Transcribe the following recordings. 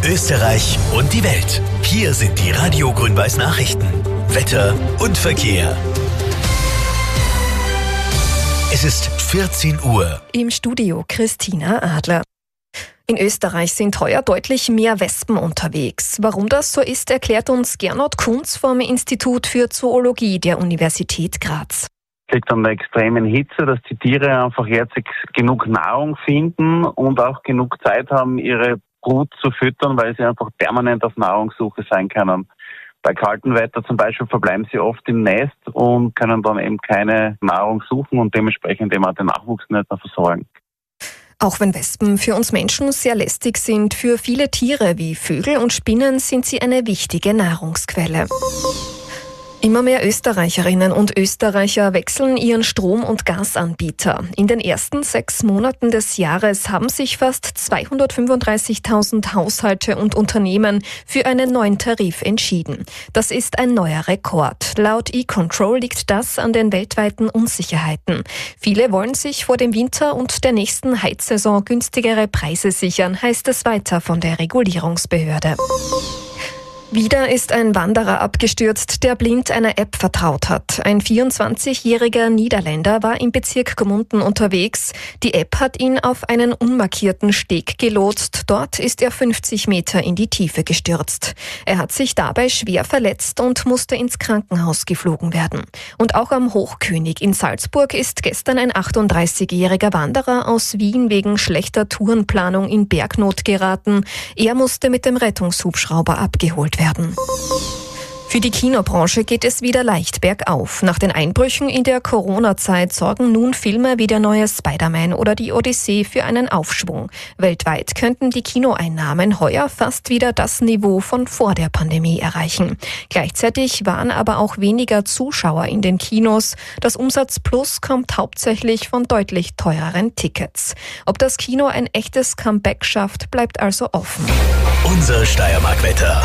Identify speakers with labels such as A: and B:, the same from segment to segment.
A: Österreich und die Welt. Hier sind die Radio Grün-Weiß Nachrichten. Wetter und Verkehr. Es ist 14 Uhr.
B: Im Studio Christina Adler. In Österreich sind heuer deutlich mehr Wespen unterwegs. Warum das so ist, erklärt uns Gernot Kunz vom Institut für Zoologie der Universität Graz.
C: Es liegt an der extremen Hitze, dass die Tiere einfach jetzt genug Nahrung finden und auch genug Zeit haben, ihre Brut zu füttern, weil sie einfach permanent auf Nahrungssuche sein können. Bei kaltem Wetter zum Beispiel verbleiben sie oft im Nest und können dann eben keine Nahrung suchen und dementsprechend eben auch den Nachwuchs nicht mehr versorgen.
B: Auch wenn Wespen für uns Menschen sehr lästig sind, für viele Tiere wie Vögel und Spinnen sind sie eine wichtige Nahrungsquelle. Immer mehr Österreicherinnen und Österreicher wechseln ihren Strom- und Gasanbieter. In den ersten 6 Monaten des Jahres haben sich fast 235.000 Haushalte und Unternehmen für einen neuen Tarif entschieden. Das ist ein neuer Rekord. Laut E-Control liegt das an den weltweiten Unsicherheiten. Viele wollen sich vor dem Winter und der nächsten Heizsaison günstigere Preise sichern, heißt es weiter von der Regulierungsbehörde. Wieder ist ein Wanderer abgestürzt, der blind einer App vertraut hat. Ein 24-jähriger Niederländer war im Bezirk Gmunden unterwegs. Die App hat ihn auf einen unmarkierten Steg gelotst. Dort ist er 50 Meter in die Tiefe gestürzt. Er hat sich dabei schwer verletzt und musste ins Krankenhaus geflogen werden. Und auch am Hochkönig in Salzburg ist gestern ein 38-jähriger Wanderer aus Wien wegen schlechter Tourenplanung in Bergnot geraten. Er musste mit dem Rettungshubschrauber abgeholt werden. Für die Kinobranche geht es wieder leicht bergauf. Nach den Einbrüchen in der Corona-Zeit sorgen nun Filme wie der neue Spider-Man oder die Odyssee für einen Aufschwung. Weltweit könnten die Kinoeinnahmen heuer fast wieder das Niveau von vor der Pandemie erreichen. Gleichzeitig waren aber auch weniger Zuschauer in den Kinos. Das Umsatzplus kommt hauptsächlich von deutlich teureren Tickets. Ob das Kino ein echtes Comeback schafft, bleibt also offen.
A: Unser Steiermark-Wetter.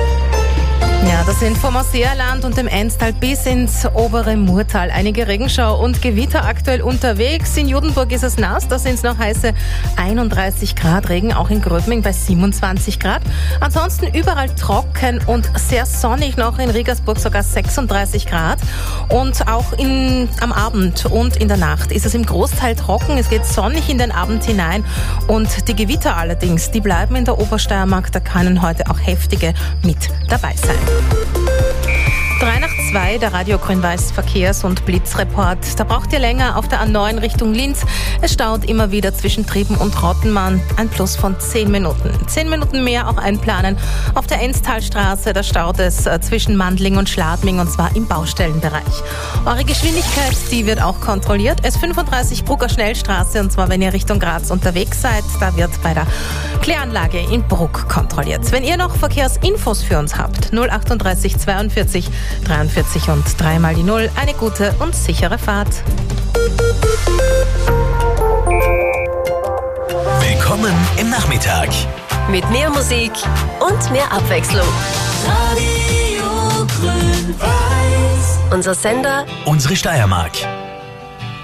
D: Ja, das sind vom Ausseerland und dem Enstal bis ins obere Murtal. Einige Regenschau und Gewitter aktuell unterwegs. In Judenburg ist es nass, da sind es noch heiße 31 Grad. Regen auch in Gröbming bei 27 Grad. Ansonsten überall trocken und sehr sonnig, noch in Regensburg sogar 36 Grad. Und auch am Abend und in der Nacht ist es im Großteil trocken. Es geht sonnig in den Abend hinein. Und die Gewitter allerdings, die bleiben in der Obersteiermark. Da können heute auch heftige mit dabei sein. 3:02, der Radio Grün-Weiß Verkehrs- und Blitzreport. Da braucht ihr länger auf der A9 Richtung Linz. Es staut immer wieder zwischen Trieben und Rottenmann. Ein Plus von 10 Minuten. 10 Minuten mehr auch einplanen. Auf der Enstalstraße, da staut es zwischen Mandling und Schladming, und zwar im Baustellenbereich. Eure Geschwindigkeit, die wird auch kontrolliert. S35 Brugger Schnellstraße, und zwar wenn ihr Richtung Graz unterwegs seid. Da wird bei der Kläranlage in Bruck kontrolliert. Wenn ihr noch Verkehrsinfos für uns habt, 038 42 43 und 3 mal die 0. Eine gute und sichere Fahrt.
A: Willkommen im Nachmittag.
E: Mit mehr Musik und mehr Abwechslung.
F: Radio Grün-Weiß.
E: Unser Sender,
A: Unsere Steiermark.